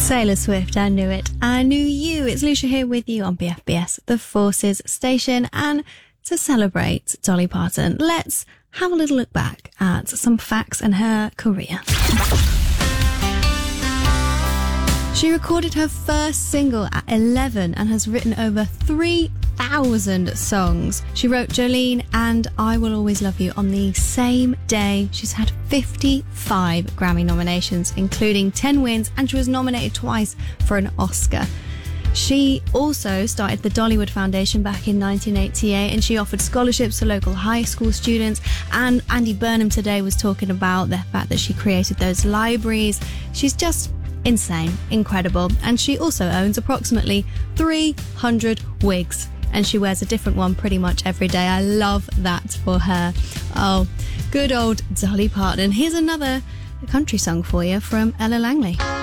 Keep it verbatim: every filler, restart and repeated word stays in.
Taylor Swift, I knew it. I knew you. It's Lucia here with you on B F B S, the Forces station. And to celebrate Dolly Parton, let's have a little look back at some facts in her career. She recorded her first single at eleven and has written over three thousand songs. She wrote Jolene and I Will Always Love You on the same day. She's had fifty-five Grammy nominations, including ten wins, and she was nominated twice for an Oscar. She also started the Dollywood Foundation back in nineteen eighty-eight, and she offered scholarships to local high school students. And Andy Burnham today was talking about the fact that she created those libraries. She's just insane, incredible. And she also owns approximately three hundred wigs, and she wears a different one pretty much every day. I love that for her. Oh, good old Dolly Parton. Here's another country song for you from Ella Langley.